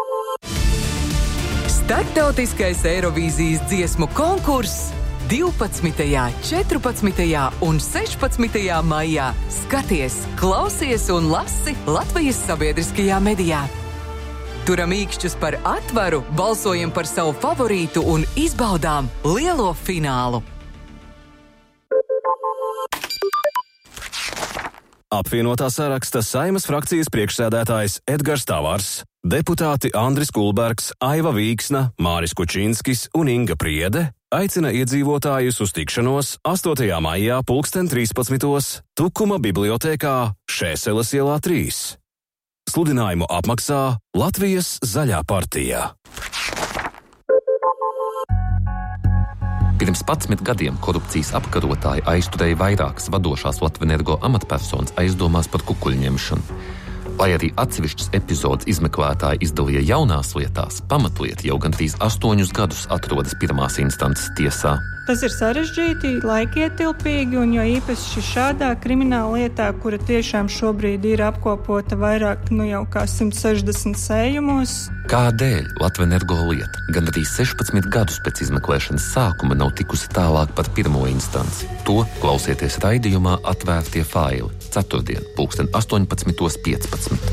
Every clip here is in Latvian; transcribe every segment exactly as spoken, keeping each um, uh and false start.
Startautiskais Eirovīzijas dziesmu konkurss divpadsmitajā, četrpadsmitajā un sešpadsmitajā maijā. Skaties, klausies un lasi Latvijas sabiedriskajā medijā. Turam īkšķus par atvaru, balsojam par savu favorītu un izbaudām lielo finālu. Apvienotā saraksta Saeimas frakcijas priekšsēdētājs Edgars Tavars, deputāti Andris Kulbergs, Aiva Vīksna, Māris Kučinskis un Inga Priede aicina iedzīvotājus uz tikšanos astotajā maijā pulksten trīspadsmitos Tukuma bibliotēkā Šēseles ielā trīs. Sludinājumu apmaksā Latvijas Zaļā partija. Pirms padsmit gadiem korupcijas apkarotāji aizturēja vairākas vadošās Latvenergo amatpersonas aizdomās par kukuļņemšanu. Lai arī atsevišķas epizodes izmeklētāji izdalīja jaunās lietās, pamatlieta jau gandrīz astoņus gadus atrodas pirmās instances tiesā. Tas ir sarežģīti, laikietilpīgi, un jo īpaši šādā krimināla lietā, kura tiešām šobrīd ir apkopota vairāk, nu jau kā simt sešdesmit sējumos. Kādēļ Latvenergo lieta gandrīz sešpadsmit gadus pēc izmeklēšanas sākuma nav tikusi tālāk par pirmo instanci? To klausieties raidījumā Atvērtie faili, ceturtdien, pulksten astoņpadsmitos piecpadsmit.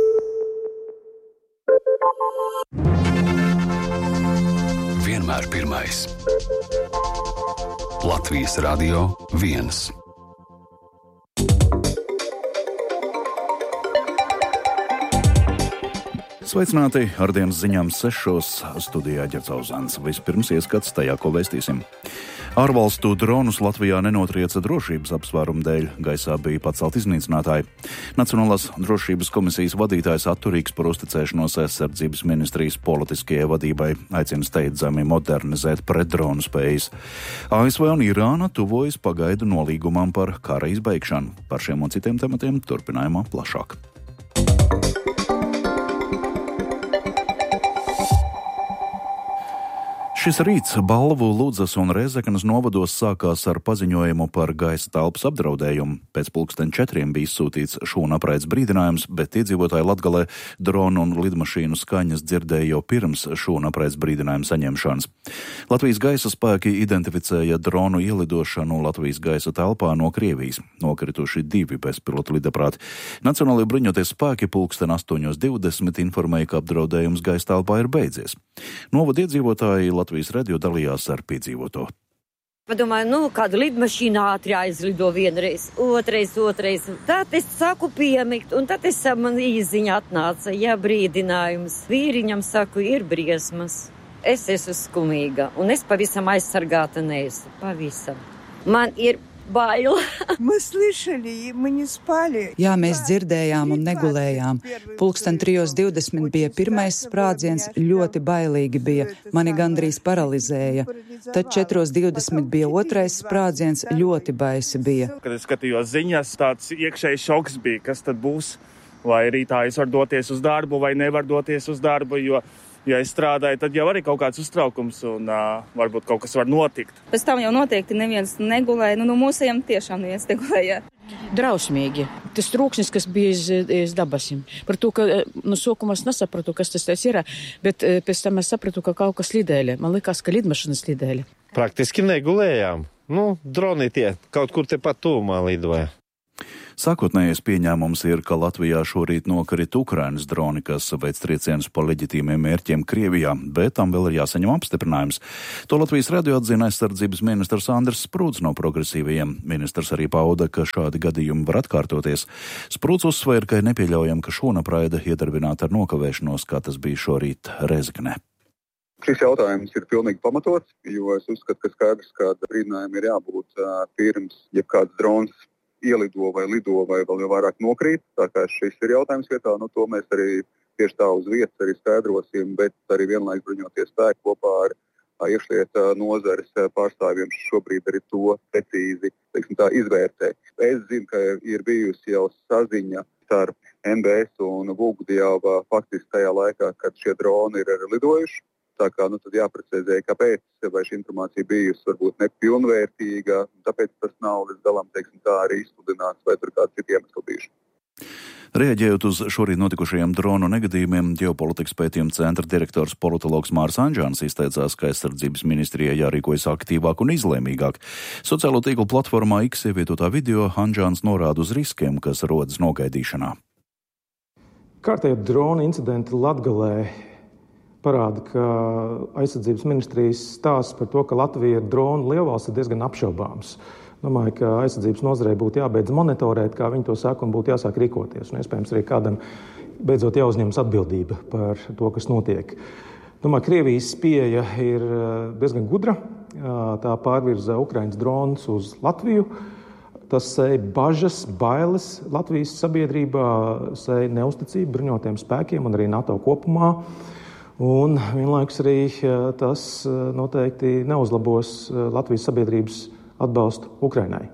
Vienmēr pirmais. Latvijas Radio viens. Sveicināti ar dienas ziņām sešos studijā Ģercauzāns. Vispirms ieskats tajā, ko vēstīsim. Ārvalstu dronus Latvijā nenotrieca drošības apsvērumu dēļ. Gaisā bija pacelt iznīcinātāji. Nacionālās drošības komisijas vadītājs atturīgs par uzticēšanos aizsardzības ministrijas politiskajai vadībai, aicina steidzami modernizēt pretdronu spējas. A S V un Irāna tuvojas pagaidu nolīgumam par kara izbeigšanu. Par šiem un citiem tematiem turpinājumā plašāk. Šis rīts Balvu, Ludzas un Rēzeknes novados sākās ar paziņojumu par gaisa telpas apdraudējumu. Pēc pulksten četriem bija izsūtīts šūna apraides brīdinājums, bet iedzīvotāji Latgalē dronu un lidmašīnu skaņas dzirdēja jau pirms šūna apraides brīdinājuma saņemšanas. Latvijas gaisa spēki identificēja dronu ielidošanu Latvijas gaisa telpā no Krievijas. Nokrituši divi bezpilota lidaprāti. Nacionālajie bruņotie spēki pulksten astoņos divdesmit informēja, ka apdraudējums gaisa telpā ir beidzies. Novada iedzīvotāji Latvijas radio dalījās ar piedzīvoto. Padomāju, nu, kāda lidmašīna ātri aizlido vienreiz, otrais, otrais. Tad es saku piemigt, un tad es man īziņa atnāca, jā, brīdinājums. Vīriņam saku, ir briesmas. Es esmu skumīga, un es pavisam aizsargāta neesmu, pavisam. Man ir bail. Jā, mēs dzirdējām un negulējām. Pulksten trijos divdesmit bija pirmais sprādziens, ļoti bailīgi bija, mani gandrīz paralizēja. Tad četros divdesmit bija otrais sprādziens, ļoti baisi bija. Kad es skatījos ziņas, tāds iekšējs šoks bija, kas tad būs, vai rītā es varu doties uz darbu, vai nevaru doties uz darbu, jo ja es strādāju, tad jau arī kaut kāds uztraukums un uh, varbūt kaut kas var notikt. Pēc tam jau noteikti neviens negulēja, nu no mūsējiem tiešām neviens negulēja. Drausmīgi. Tas trūksnis, kas bija iz, iz dabasim. Par to, ka no sākuma es nesapratu, kas tas ir, bet pēc tam es sapratu, ka kaut kas lidēja. Man likās, ka lidmašīnas lidēja. Praktiski negulējām. Nu, droni tie kaut kur tepat tuvumā lidoja. Sākotnējais pieņēmums ir, ka Latvijā šorīt nokrita Ukrainas droni, kas veic triecienus pa leģitīmiem mērķiem Krievijā, bet tam vēl ir jāsaņem apstiprinājums. To Latvijas radio atzina aizsardzības ministrs Andris Sprūds no progresīvajiem. Ministrs arī pauda, ka šādi gadījumi var atkārtoties. Sprūds uzsver, ka ir nepieļaujami, ka šūnapraide iedarbināta ar nokavēšanos, kā tas bija šorīt Rēzeknē. Šis jautājums ir pilnīgi pamatots, jo es uzskatu, ka skaidrs, ka brīdinājumi ir jābūt uh, pirms, ja kāds drons ielido vai lido vai vēl jau vairāk nokrīt. Tā kā šis ir jautājums vietā, nu to mēs arī tieši tā uz vietas arī skaidrosim, bet arī vienlaikus bruņoties spēki kopā ar iekšlietu nozares pārstāvjiem šobrīd arī to precīzi, teiksim tā, izvērtē. Es zinu, ka ir bijusi jau saziņa starp N B S un Vūgdijāva faktiski tajā laikā, kad šie droni ir arī lidojuši. Tā kā, nu, tad jāprecizē, kāpēc, vai šī informācija bijusi varbūt nepilnvērtīga, tāpēc tas nav līdz galam, teiksim tā, arī izsludināts, vai tur kāds citi iemesli bijuši. Reaģējot uz šorīt notikušajiem dronu negadījumiem, ģeopolitikas pētījuma centra direktors politologs Māris Anžāns izteicās, ka aizsardzības ministrijai jārīkojas aktīvāk un izlēmīgāk. Sociālo tīklu platformā X ievietotā video Anžāns norāda uz riskiem, kas rodas nogaidīšanā. Kārtējie drona incidenti Latgalē parāda, ka aizsardzības ministrijas stāsts par to, ka Latvija ir drona lielvalsts, ir diezgan apšaubāms. Domāju, ka aizsardzības nozarei būtu jābeidz monitorēt, kā viņi to saka, un būtu jāsāk rīkoties. Un iespējams arī kādam beidzot jāuzņemas atbildība par to, kas notiek. Domāju, Krievijas pieeja ir diezgan gudra. Tā pārvirza Ukrainas dronus uz Latviju. Tas sēja bažas, bailes Latvijas sabiedrībā, sēja neusticību bruņotajiem spēkiem un arī NATO kopumā. Un vienlaikus arī tas noteikti neuzlabos Latvijas sabiedrības atbalstu Ukrainai.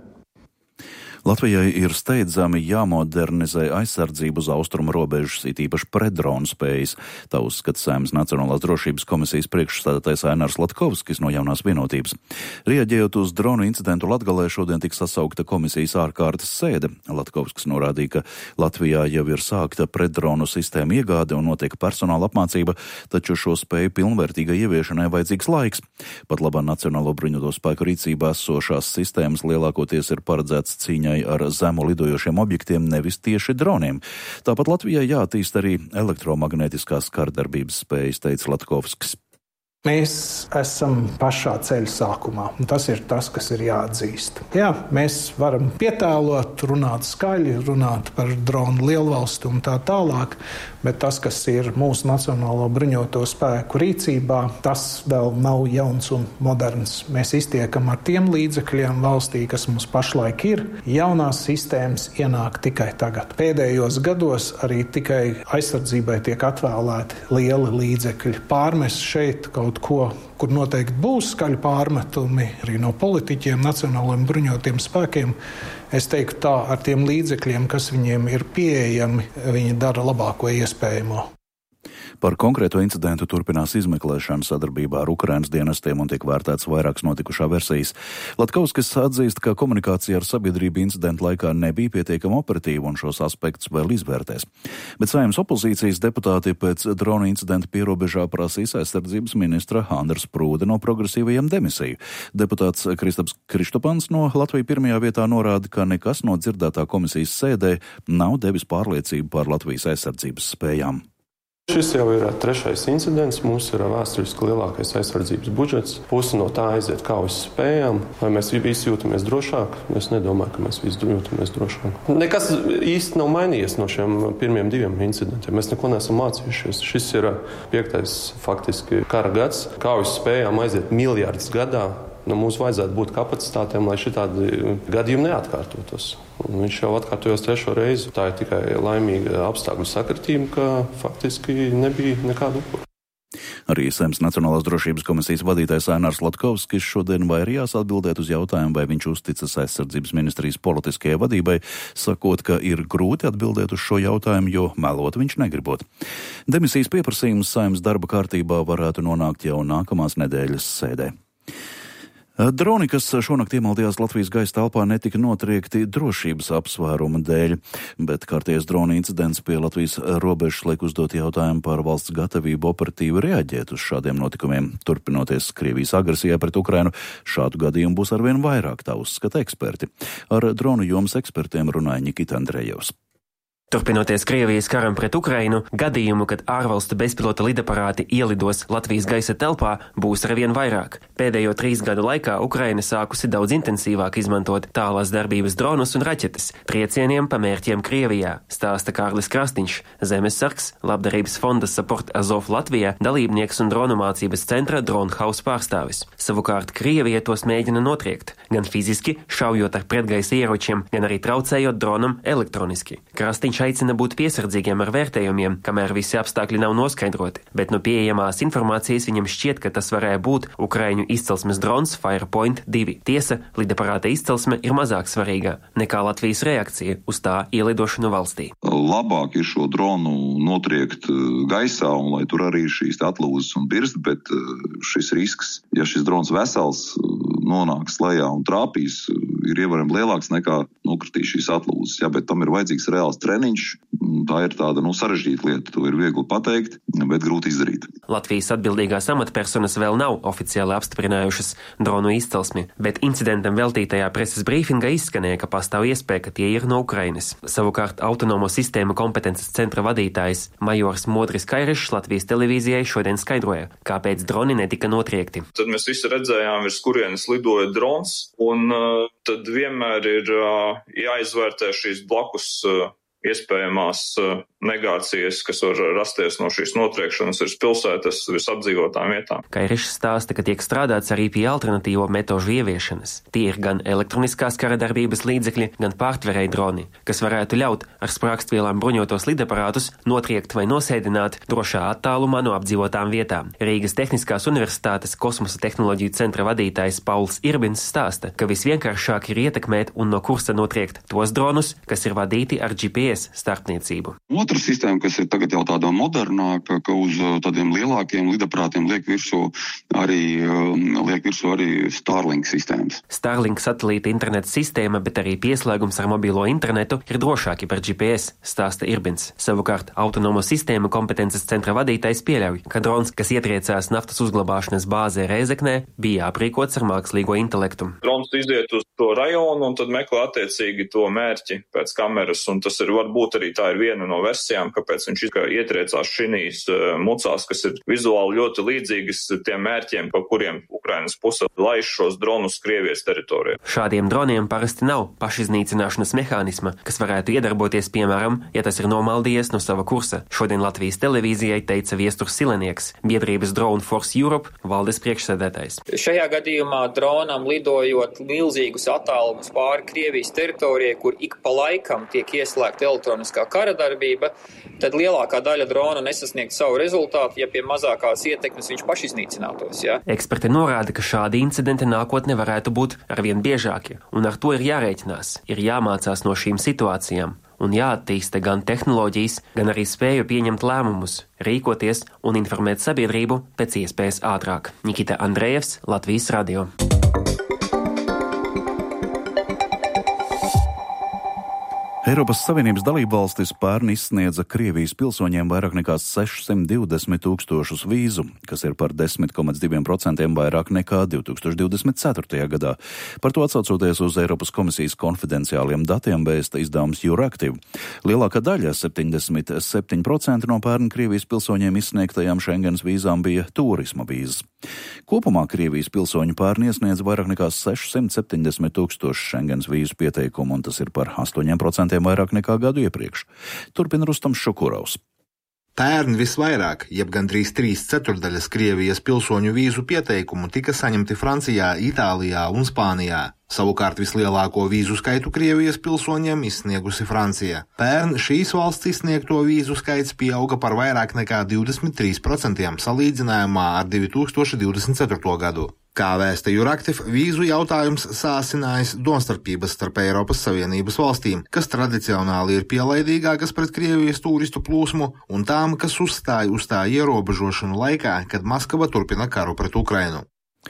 Latvijai ir steidzami jāmodernizē aizsardzību uz austrumu robežas, it īpaši pretdronu spējas. Tā uzskata Saeimas Nacionālās drošības komisijas priekšsēdētājs Ainārs Latkovskis no Jaunās vienotības. Reaģējot uz dronu incidentu Latgalē, šodien tika sasaukta komisijas ārkārtas sēde. Latkovskis norādīja, ka Latvijā jau ir sākta pretdronu sistēma iegāde un notiek personāla apmācība, taču šo spēju pilnvērtīgai ieviešanai vajadzīgs laiks. Pat labā Nacionālo bruņoto spēku rīcībā esošās sistēmas lielākoties ir paredzēts cīņai ar zemu lidojošiem objektiem, nevis tieši droniem. Tāpat Latvijai jāattīst arī elektromagnētiskās kardarbības spējas, teica Latkovskis. Mēs esam pašā ceļa sākumā, un tas ir tas, kas ir jāatzīst. Jā, mēs varam pietēlot, runāt skaļi, runāt par dronu lielvalstu un tā tālāk, bet tas, kas ir mūsu Nacionālo bruņoto spēku rīcībā, tas vēl nav jauns un moderns. Mēs iztiekam ar tiem līdzekļiem valstī, kas mums pašlaik ir. Jaunās sistēmas ienāk tikai tagad. Pēdējos gados arī tikai aizsardzībai tiek atvēlēti lieli līdzekļi. Pārmest šeit kaut ko, kur noteikti būs skaļi pārmetumi arī no politiķiem, nacionālajiem bruņotiem spēkiem. Es teiktu tā, ar tiem līdzekļiem, kas viņiem ir pieejami, viņi dara labāko iespējamo. Par konkrēto incidentu turpinās izmeklēšana sadarbībā ar Ukrainas dienestiem un tiek vērtēts vairākas notikušā versijas. Latkovskis atzīst, ka komunikācija ar sabiedrību incidentu laikā nebija pietiekama operatīva un šos aspektus vēl izvērtēs. Bet Saeimas opozīcijas deputāti pēc drona incidenta pierobežā prasīs aizsardzības ministra Andra Sprūde no progresīvajiem demisiju. Deputāts Kristaps Krištopans no Latvija pirmajā vietā norāda, ka nekas no dzirdētā komisijas sēdē nav devis pārliecību par Latvijas aizsardzības spējām. Šis jau ir trešais incidents. Mums ir vēsturiski lielākais aizsardzības budžets. Pusi no tā aiziet kaujas spējām. Vai mēs visi jūtamies drošāk? Es nedomāju, ka mēs visi jūtamies drošāk. Nekas īsti nav mainījies no šiem pirmiem diviem incidentiem. Mēs neko neesam mācījušies. Šis ir piektais faktiski kara gads. Kaujas spējām aiziet miljardus gadā. Nu, mums vajadzētu būt kapacitātēm, lai šitādi gadījumi neatkārtotos. Un viņš jau atkārtojos trešo reizi. Tā ir tikai laimīga apstākļu sakritība, ka faktiski nebija nekāda upura. Arī Saeimas Nacionālās drošības komisijas vadītājs Ainārs Latkovskis šodien vairījās atbildēt uz jautājumu, vai viņš uzticas aizsardzības ministrijas politiskajai vadībai, sakot, ka ir grūti atbildēt uz šo jautājumu, jo melot viņš negribot. Demisijas pieprasījums Saeimas darba kārtībā varētu nonākt jau nākamās nedēļas sēdē. Droni, kas šonakt iemaldījās Latvijas gaisa telpā, netika notriekti drošības apsvērumu dēļ, bet kārtējais drona incidents pie Latvijas robežas liek uzdot jautājumu par valsts gatavību operatīvi reaģēt uz šādiem notikumiem. Turpinoties Krievijas agresijai pret Ukrainu, šādu gadījumu būs arvien vairāk, tā uzskata eksperti. Ar dronu jomas ekspertiem runāja Nikita Andrejevs. Turpinoties Krievijas karam pret Ukrainu, gadījumu, kad ārvalstu bezpilota lidaparāti ielidos Latvijas gaisa telpā, būs arvien vairāk. Pēdējo trīs gadu laikā Ukraina sākusi daudz intensīvāk izmantot tālās darbības dronus un raķetes triecieniem pa mērķiem Krievijā, stāsta Kārlis Krastīņš, Zemessargs, Labdarības fonda Support Azov Latvijā, dalībnieks un dronu mācības centra Dronhaus pārstāvis. Savukārt Krievija tos mēģina notriekt, gan fiziski, šaujot ar pretgaisa ieročiem, gan arī traucējot dronam elektroniski. Krastīņš aicina būt piesardzīgiem ar vērtējumiem, kamēr visi apstākļi nav noskaidroti, bet no pieejamās informācijas viņam šķiet, ka tas varēja būt Ukraiņu izcelsmes drons Firepoint divi. Tiesa, lidaparāta izcelsme ir mazāk svarīga nekā Latvijas reakcija uz tā ielidošanu valstī. Labāk ir šo dronu notriekt gaisā un lai tur arī šīs atlūzas un birst, bet šis risks, ja šis drons vesels nonāks lejā un trāpīs, ir ievērojami lielāks nekā nokritīs šīs atlūzas. Ja, bet tam ir vajadzīgs reāls treniņš, tā ir tāda nu, sarežģīta lieta. To ir viegli pateikt, bet grūti izdarīt. Latvijas atbildīgās amatpersonas vēl nav oficiāli apstiprinājušas dronu izcelsmi, bet incidentam veltītajā preses brīfingā izskanēja, ka pastāv iespēja, ka tie ir no Ukrainas. Savukārt autonomo sistēmu kompetences centra vadītājs majors Modris Kairišs Latvijas televīzijai šodien skaidroja, kāpēc droni netika notriekti. Tad mēs visi redzējām, virs kurienes lidoja drons, un uh, tad vienmēr ir uh, jāizvērtē šīs blakus uh, iespējamās uh, negācijas, kas var rasties no šīs notriekšanas virs pilsētas, virs apdzīvotām vietām. Kairišs stāsta, ka tiek strādāts arī pie alternatīvo metožu ieviešanas. Tie ir gan elektroniskās kara darbības līdzekļi, gan pārtverēji droni, kas varētu ļaut ar sprākstvielām bruņotos lidaparātus notriekt vai nosēdināt drošā attālumā no apdzīvotām vietām. Rīgas Tehniskās universitātes kosmosa tehnoloģiju centra vadītājs Pauls Irbins stāsta, ka visvienkāršāk ir ietekmēt un no kursa notriekt tos dronus, kas ir vadīti ar G P S starpniecību. Otra sistēma, kas ir tagad jau tāda modernāka, ka uz tādiem lielākiem lidaparātiem liek virsū arī, liek virsū arī Starlink sistēmas. Starlink satelīta interneta sistēma, bet arī pieslēgums ar mobilo internetu ir drošāki par G P S, stāsta Irbins. Savukārt autonomo sistēmu kompetences centra vadītājs pieļauj, ka drons, kas ietriecās naftas uzglabāšanas bāzē Rēzeknē, bija aprīkots ar mākslīgo intelektu. Drons iziet uz to rajonu un tad meklē attiecīgi to mērķi pēc kameras, un tas ir varbūt arī tā ir viena no versijām, kāpēc viņš ietriecās šinīs mucās, kas ir vizuāli ļoti līdzīgas tiem mērķiem, pa kuriem Ukrainas puse laiž šos dronus Krievijas teritorijā. Šādiem droniem parasti nav pašiznīcināšanas mehānisma, kas varētu iedarboties, piemēram, ja tas ir nomaldījies no sava kursa. Šodien Latvijas televīzijai teica Viesturs Silenieks, biedrības Drone Force Europe valdes priekšsēdētājs. Šajā gadījumā dronam lidojot milzīgus attālumus pāri Krievijas teritorijai, kur ik pa laikam tiek ieslēgta elektroniskā kara darbība, tad lielākā daļa dronu nesasniegt savu rezultātu, ja pie mazākās ietekmes viņš pašiznīcinātos. Ja? Eksperti norāda, ka šādi incidenti nākotnē varētu būt arvien biežāki, un ar to ir jārēķinās, ir jāmācās no šīm situācijām, un jāattīsta gan tehnoloģijas, gan arī spēju pieņemt lēmumus, rīkoties un informēt sabiedrību pēc iespējas ātrāk. Nikita Andrejevs, Latvijas radio. Eiropas Savienības dalībvalstis pērn izsniedza Krievijas pilsoņiem vairāk nekā sešsimt divdesmit tūkstošus vīzu, kas ir par desmit komats divi procenti vairāk nekā divi tūkstoši divdesmit ceturtajā gadā. Par to atsaucoties uz Eiropas komisijas konfidenciāliem datiem vēsta izdevums Euractiv. Lielākā daļa, septiņdesmit septiņi procenti no pērn Krievijas pilsoņiem izsniegtajām Schengens vīzām bija turisma vīzas. Kopumā Krievijas pilsoņu pērn iesniedz vairāk nekā sešsimt septiņdesmit tūkstoši Schengens vīzu pieteikumu, un tas ir par astoņiem procentiem vairāk nekā gadu iepriekš. Turpina Rustams Šukurovs. Pērn visvairāk, jeb gandrīz trīs ceturdaļas Krievijas pilsoņu vīzu pieteikumu tika saņemti Francijā, Itālijā un Spānijā. Savukārt vislielāko vīzu skaitu Krievijas pilsoņiem izsniegusi Francija. Pērn šīs valsts izsniegto vīzu skaits pieauga par vairāk nekā divdesmit trīs procentiem salīdzinājumā ar divi tūkstoši divdesmit ceturto gadu. Kā vēsta Euractiv, vīzu jautājums sāsinājis domstarpības starp Eiropas Savienības valstīm, kas tradicionāli ir pielaidīgākas pret Krievijas turistu plūsmu, un tām, kas uzstāja uz tā ierobežošanu laikā, kad Maskava turpina karu pret Ukrainu.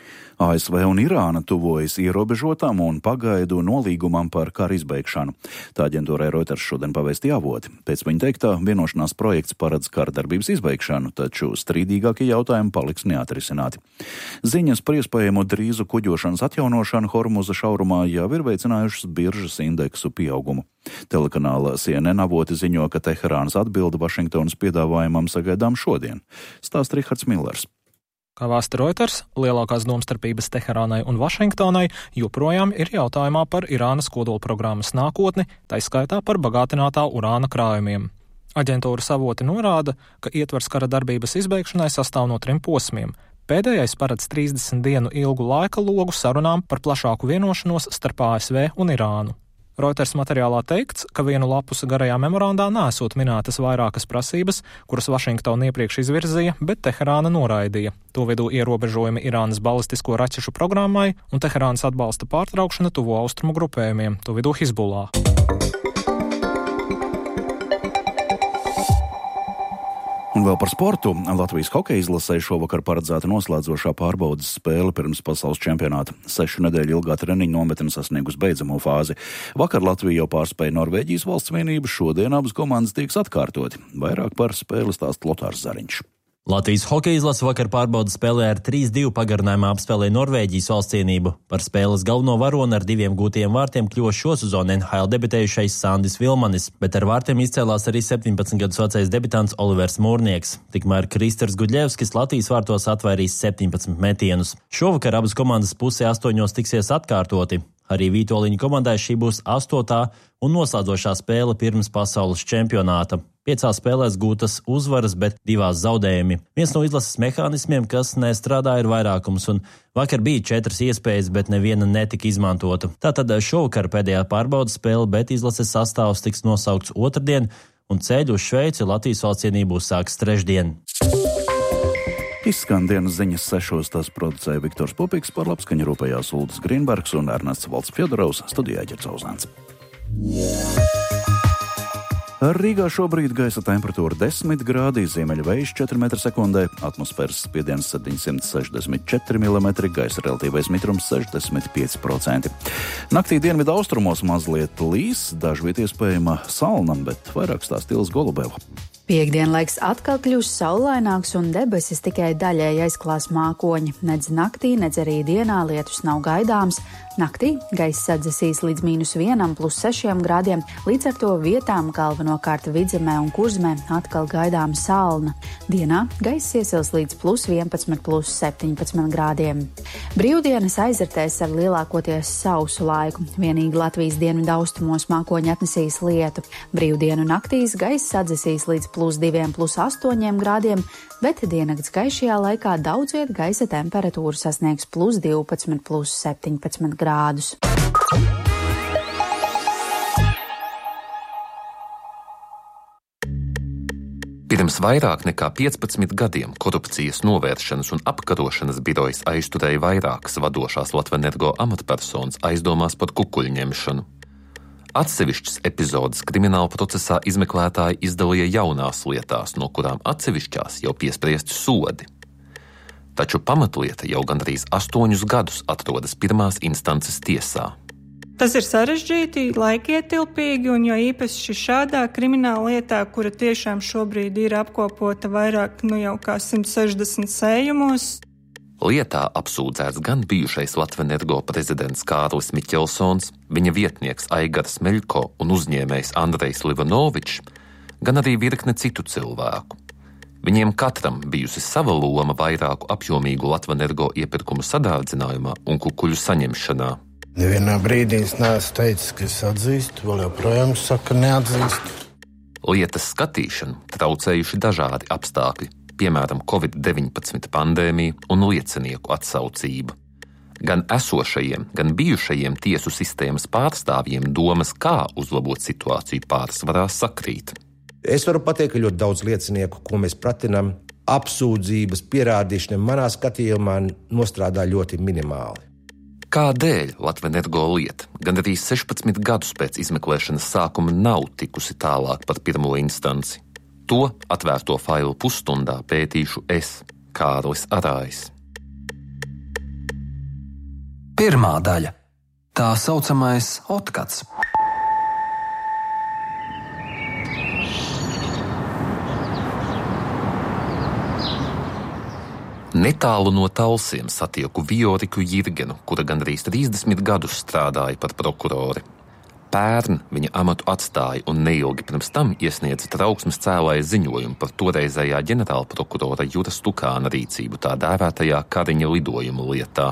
A S V un Irāna tuvojas ierobežotām un pagaidu nolīgumam par kara izbeigšanu. Tā aģentūrai Reuters šodien pavēstīja avoti. Pēc viņa teiktā, vienošanās projekts paredz kara darbības izbeigšanu, taču strīdīgākie jautājumi paliks neatrisināti. Ziņas par iespējamo drīzu kuģošanas atjaunošanu Hormuza šaurumā jau ir veicinājušas biržas indeksu pieaugumu. Telekanāla C N N avoti ziņo, ka Teherānas atbilde Vašingtonas piedāvājumam sagaidām šodien. Stāsta Rihards Millers. Kā vēsta Reuters, lielākās domstarpības Teherānai un Vašingtonai joprojām ir jautājumā par Irānas kodolprogrammas nākotni, taiskaitā par bagātinātā urāna krājumiem. Aģentūras avoti norāda, ka ietvers kara darbības izbeigšanai sastāv no trim posmiem. Pēdējais paredz trīsdesmit dienu ilgu laika logu sarunām par plašāku vienošanos starp A S V un Irānu. Reuters materiālā teikts, ka vienu lapusi garajā memorandā nesot minētas vairākas prasības, kuras Vašingtona iepriekš izvirzīja, bet Teherāna noraidīja. To vidū ierobežojumi Irānas balistisko raķešu programmai un Teherānas atbalsta pārtraukšana tuvo austrumu grupējumiem, to vidū Hizbullah. Un vēl par sportu. Latvijas hokeja izlasē šovakar paredzēta noslēdzošā pārbaudas spēle pirms pasaules čempionāta. Sešu nedēļu ilgā treniņu nometne sasniegus beidzamo fāzi. Vakar Latvija jau pārspēja Norvēģijas valsts vienību, šodien abas komandas tieks atkārtoti. Vairāk par spēli stāsta Lotārs Zariņš. Latvijas hokeja izlase vakar pārbaudas spēlē ar trīs divi pagarinājumā apspēlēja Norvēģijas valsts cienību. Par spēles galveno varoni ar diviem gūtiem vārtiem kļuva šo sezonu N H L debitējušais Sandis Vilmanis, bet ar vārtiem izcēlās arī septiņpadsmit gadus vecais debitants Olivers Mūrnieks. Tikmēr Kristers Gudļevskis Latvijas vārtos atvairīs septiņpadsmit metienus. Šovakar abas komandas pusē astoņos tiksies atkārtoti. Arī Vītoliņu komandai šī būs astotā un noslēdzošā spēle pirms pasaules čempionāta. Piecās spēlēs gūtas uzvaras, bet divās zaudējumi. Viens no izlases mehānismiem, kas nestrādā, ir vairākums, un vakar bija četras iespējas, bet neviena netika izmantota. Tātad šovakar pēdējā pārbaudas spēle, bet izlases sastāvs tiks nosaukts otrdien, un ceļu uz Šveici Latvijas valsts cienību sāks trešdien. Izskan dienas ziņas sešos, tās producēja Viktors Pupīks, par labskaņu rūpējās Uldis Grīnbergs un Ernests Valds Fjodorovs, studijā Ģerts Ozāns. Rīgā šobrīd gaisa temperatūra desmit grādi, ziemeļvējš četri metri sekundē, atmosfēras spiediens septiņsimt sešdesmit četri milimetri, gaisa relatīvais mitrums sešdesmit pieci procenti. Naktī dienvidu austrumos mazliet līs, dažviet iespējama salna, bet vairāk stāsta Ilze Golubeva. Piektdienlaiks atkal kļūs saulaināks un debesis tikai daļēji aizklās mākoņi. Nedz naktī, nedz arī dienā lietus nav gaidāms. Naktī gaiss sadzesīs līdz mīnus vienam plus sešiem grādiem, līdz ar to vietām galvenokārt Vidzemē un Kurzemē atkal gaidām salna. Dienā gaiss iesils līdz plus vienpadsmit plus septiņpadsmit grādiem. Brīvdienas aizritēs ar lielākoties sausu laiku. Vienīgi Latvijas dienvidu austrumos mākoņi atnesīs lietu. Brīvdienu naktīs gaiss sadzesīs līdz plus diviem plus astoņiem grādiem, bet diennakts gaišajā laikā daudz viet gaisa temperatūra sasniegs plus divpadsmit plus septiņpadsmit grādus. Pirms vairāk nekā piecpadsmit gadiem korupcijas novēršanas un apkarošanas birojas aizturēja vairākas vadošās Latvenergo amatpersonas aizdomās par kukuļņemšanu. Atsevišķas epizodes krimināla procesā izmeklētāji izdalīja jaunās lietās, no kurām atsevišķās jau piespriesti sodi. Taču pamatlieta jau gandrīz astoņus gadus atrodas pirmās instances tiesā. Tas ir sarežģīti, laikietilpīgi, un jo īpaši šādā krimināla lietā, kura tiešām šobrīd ir apkopota vairāk nu jau kā simt sešdesmit sējumos. Lietā apsūdzēts gan bijušais Latvenergo prezidents Kārlis Miķelsons, viņa vietnieks Aigars Meļko un uzņēmējs Andrejs Livanovičs, gan arī virkne citu cilvēku. Viņiem katram bijusi sava loma vairāku apjomīgu Latvenergo iepirkumu sadārdzinājumā un kukuļu saņemšanā. Nevienā brīdī es neesmu teicis, ka es atzīstu, vēl joprojām saka neatzīstu. Lietas skatīšanu traucējuši dažādi apstākļi, piemēram, covid deviņpadsmit pandēmija un liecinieku atsaucība. Gan esošajiem, gan bijušajiem tiesu sistēmas pārstāvjiem domas, kā uzlabot situāciju, pārsvarā sakrīt. Es varu pateikt, ka ļoti daudz liecinieku, ko mēs pratinām, apsūdzības pierādīšana manā skatījumā nostrādā ļoti minimāli. Kādēļ Latvenergo lieta gan arī sešpadsmit gadus pēc izmeklēšanas sākuma nav tikusi tālāk par pirmo instanci? To atvērto failu pusstundā pētīšu es, Kārlis Arājs. Pirmā daļa. Tā saucamais otkats. Netālu no Talsiem satieku Vioriku Jirgenu, kura gandrīz trīsdesmit gadus strādāja par prokurori. Pērn viņa amatu atstāja un neilgi pirms tam iesniedza trauksmes cēlāja ziņojumu par toreizējā ģenerālprokurora Jura Stukāna rīcību tā dēvētajā Kariņa lidojuma lietā.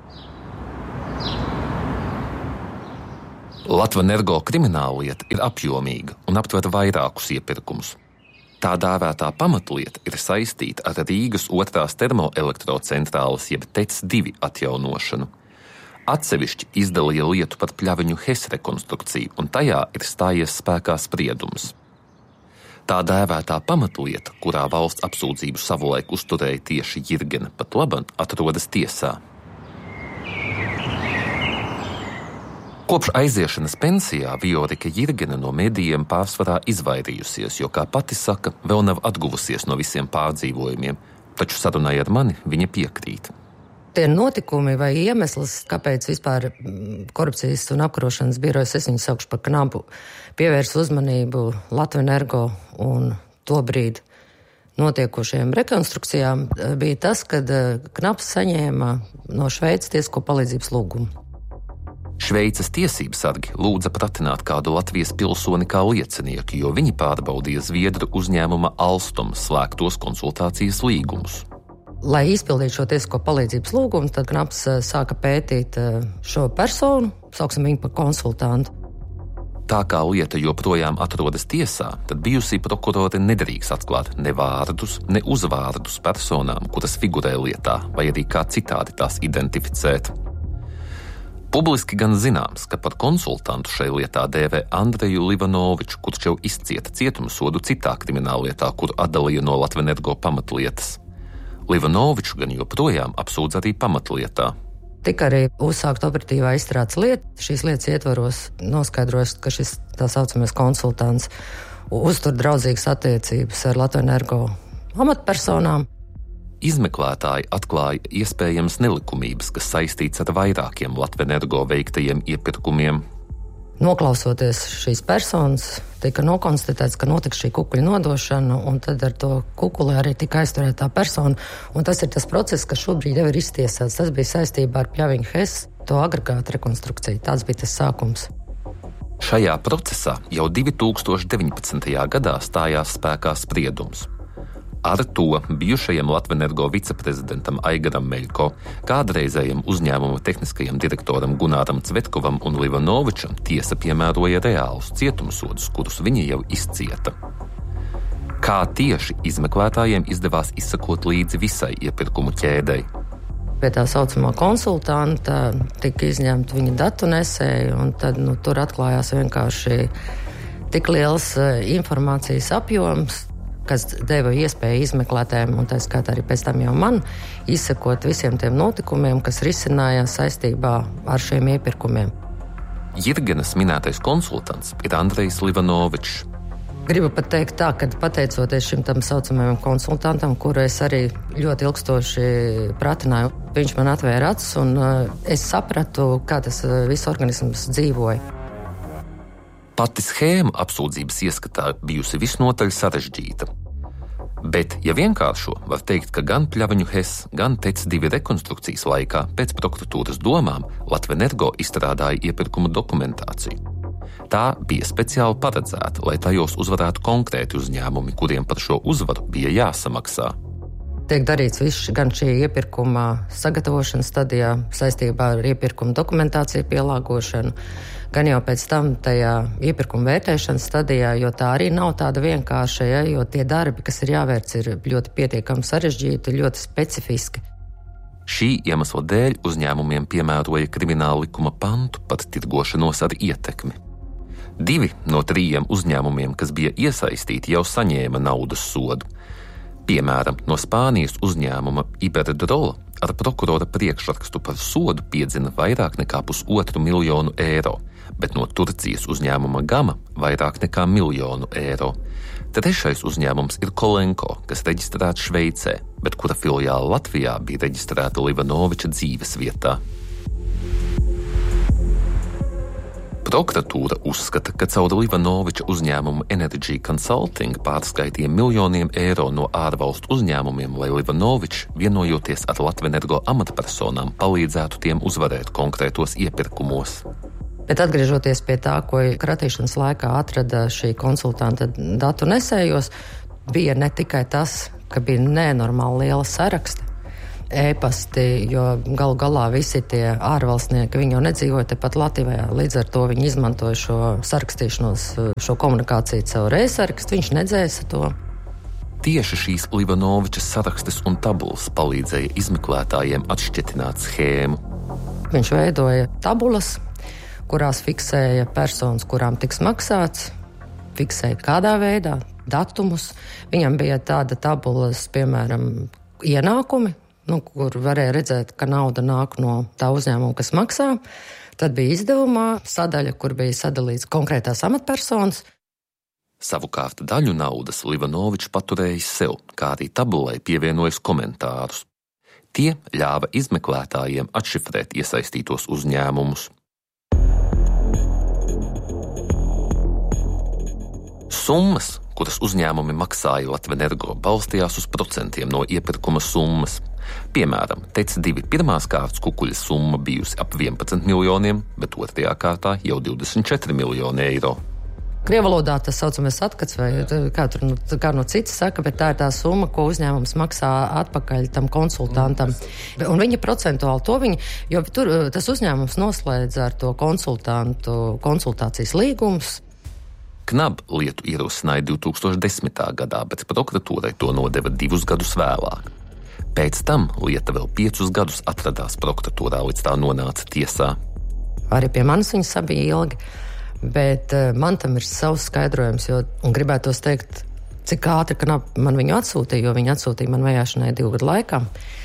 Latvenergo krimināla lieta ir apjomīga un aptver vairākus iepirkumus. Tā dēvētā pamatlieta ir saistīta ar Rīgas otrās termoelektrocentrāles jeb T E C divi atjaunošanu. Atsevišķi izdalīja lietu par pļaviņu Hes rekonstrukciju, un tajā ir stājies spēkā spriedums. Tā dēvētā pamatlieta, kurā valsts apsūdzību savulaik uzturēja tieši Jirgena, pat laban atrodas tiesā. Kopš aiziešanas pensijā Viorika Jirgena no medijiem pārsvarā izvairījusies, jo, kā pati saka, vēl nav atguvusies no visiem pārdzīvojumiem, taču sarunai ar mani viņa piekrīt. Tie notikumi vai iemesls, kāpēc vispār korupcijas un apkarošanas birojas, es viņu saukšu par knapu, pievērs uzmanību Latvenergo un tobrīd notiekošajām rekonstrukcijām, bija tas, kad Knaps saņēma no Šveices tiesisko palīdzības lūgumu. Šveices tiesības sargi lūdza pratināt kādu Latvijas pilsoni kā liecinieku, jo viņi pārbaudīja Zviedru uzņēmuma Alstom slēgtos konsultācijas līgumus. Lai izpildītu šo tiesisko palīdzības lūgumu, tad Knaps sāka pētīt šo personu, sauksim viņu par konsultantu. Tā kā lieta joprojām atrodas tiesā, tad bijusī prokurore nedrīkst atklāt ne vārdus, ne uzvārdus personām, kuras figurē lietā, vai arī kā citādi tās identificēt. Publiski gan zināms, ka par konsultantu šai lietā dēvē Andreju Livanoviču, kurš jau izcieta cietumsodu citā krimināllietā, kur atdalīja no Latvenergo pamatlietas. Livanoviču gan joprojām apsūdz arī pamatlietā. Tika arī uzsākt operatīvā izstrādes lieta. Šīs lietas ietvaros noskaidrojas, ka šis tā saucamais konsultants uztur draudzīgas attiecības ar Latvenergo amatpersonām. Izmeklētāji atklāja iespējams nelikumības, kas saistīts ar vairākiem Latvenergo veiktajiem iepirkumiem. Noklausoties šīs personas, tika nokonstatēts, ka notika šī kukuļa nodošana, un tad ar to kukuli arī tika aizturētā persona. Un tas ir tas process, kas šobrīd jau ir iztiesāts. Tas bija saistībā ar Pļaviņu Hess, to agregātu rekonstrukciju. Tāds bija tas sākums. Šajā procesā jau divi tūkstoši deviņpadsmitajā gadā stājās spēkā spriedums. Ar to bijušajam Latvenergo viceprezidentam Aigaram Meļko, kādreizējam uzņēmuma tehniskajam direktoram Gunāram Cvetkovam un Livanovičam tiesa piemēroja reālus cietumsodus, kurus viņi jau izcieta. Kā tieši izmeklētājiem izdevās izsakot līdzi visai iepirkumu ķēdei? Pie tā saucamā konsultanta tika izņemta viņa datu nesēja, un tad nu, tur atklājās vienkārši tik liels informācijas apjoms, kas deva iespēju izmeklētājiem, un tā skaitā arī pēc tam jau man, izsekot visiem tiem notikumiem, kas risinājās saistībā ar šiem iepirkumiem. Jirgenas minētais konsultants ir Andrejs Livanovičs. Gribu pat teikt tā, ka pateicoties šim tam saucamajam konsultantam, kuru es arī ļoti ilgstoši pratināju, viņš man atvēra acis, un es sapratu, kā tas viss organisms dzīvoja. Pati schēma apsūdzības ieskatā bijusi visnotaļ sarežģīta. Bet, ja vienkāršo, var teikt, ka gan Pļaviņu Hess, gan T E C divi rekonstrukcijas laikā pēc prokuratūras domām Latvenergo izstrādāja iepirkuma dokumentāciju. Tā bija speciāli paredzēta, lai tajos uzvarētu konkrēti uzņēmumi, kuriem par šo uzvaru bija jāsamaksā. Tiek darīts viss gan šī iepirkuma sagatavošanas stadijā saistībā ar iepirkuma dokumentāciju pielāgošanu, gan jau pēc tam tajā iepirkuma vērtēšanas stadijā, jo tā arī nav tāda vienkārša, ja, jo tie darbi, kas ir jāvērts, ir ļoti pietiekami sarežģīti, ļoti specifiski. Šī iemesla dēļ uzņēmumiem piemēroja krimināla likuma pantu par tirgošanos ar ietekmi. Divi no trījiem uzņēmumiem, kas bija iesaistīti, jau saņēma naudas sodu. Piemēram, no Spānijas uzņēmuma Iberdrola ar prokurora priekšrakstu par sodu piedzina vairāk nekā pusotru miljonu eiro, bet no Turcijas uzņēmuma Gama vairāk nekā miljonu eiro. Trešais uzņēmums ir Kolenko, kas reģistrēts Šveicē, bet kura filiāla Latvijā bija reģistrēta Livanoviča dzīves vietā. Prokuratūra uzskata, ka caur Livanoviča uzņēmumu Energy Consulting pārskaitīja miljoniem eiro no ārvalstu uzņēmumiem, lai Livanovičs, vienojoties ar Latvenergo amatpersonām, palīdzētu tiem uzvarēt konkrētos iepirkumos. Bet atgriežoties pie tā, ko kratīšanas laikā atrada šī konsultanta datu nesējos, bija ne tikai tas, ka bija nenormāli liela saraksta, e-pasti, jo galu galā visi tie ārvalstnieki, viņi jau nedzīvoja tepat Latvijā, līdz ar to viņi izmantoja šo sarakstīšanos, šo komunikāciju caur e-sarakstu, viņš nedzēsa to. Tieši šīs Livanovičas sarakstes un tabulas palīdzēja izmeklētājiem atšķetināt schēmu. Viņš veidoja tabulas, kurās fiksēja personas, kurām tiks maksāts, fiksēja kādā veidā, datumus. Viņam bija tāda tabulas, piemēram, ienākumi, nu, kur varēja redzēt, ka nauda nāk no tā uzņēmuma, kas maksā. Tad bija izdevumā sadaļa, kur bija sadalīts konkrētās amatpersonas. Savukārt daļu naudas Livanovičs paturējis sev, kā arī tabulai pievienojis komentārus. Tie ļāva izmeklētājiem atšifrēt iesaistītos uzņēmumus. Summas, kuras uzņēmumi maksāja Latvenergo, balstījās uz procentiem no iepirkuma summas. Piemēram, T E C divi pirmās kārtas kukuļa summa bijusi ap vienpadsmit miljoniem, bet otrajā kārtā jau divdesmit četri miljoni eiro. Krievalodā tas saucamais atkats, vai kā tur nu, kā no citas saka, bet tā ir tā summa, ko uzņēmums maksā atpakaļ tam konsultantam. Un viņi procentuāli to viņi, jo tur tas uzņēmums noslēdz ar to konsultantu konsultācijas līgumus. Knab lietu ierosināja divi tūkstoši desmitā gadā, bet prokuratūrai to nodeva divus gadus vēlāk. Pēc tam lieta vēl piecus gadus atradās prokuratūrā, līdz tā nonāca tiesā. Arī pie manis viņas sabija ilgi, bet uh, man tam ir savs skaidrojums, jo, un gribētos teikt, cik ātri Knab man viņu atsūtīja, jo viņi atsūtīja man vajāšanai divu gadu laikā.